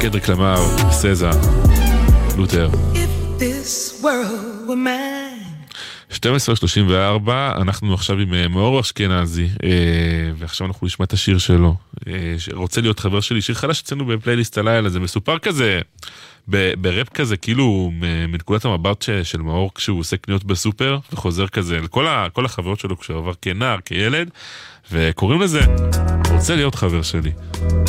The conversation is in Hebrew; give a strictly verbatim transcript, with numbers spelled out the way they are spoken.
קנדריק למר, סזה, לותר. שתים עשרה שלושים וארבע, אנחנו עכשיו עם מאור אשכנזי, ועכשיו אנחנו נשמע את השיר שלו, רוצה להיות חבר שלי, שיר חדש אצלנו בפלייליסט הלילה, זה מסופר כזה, ברפ כזה, כאילו מנקודת המבט של מאור כשהוא עושה קניות בסופר, וחוזר כזה לכל החברות שלו כשהוא עבר כנער, כילד, וקוראים לזה, רוצה להיות חבר שלי.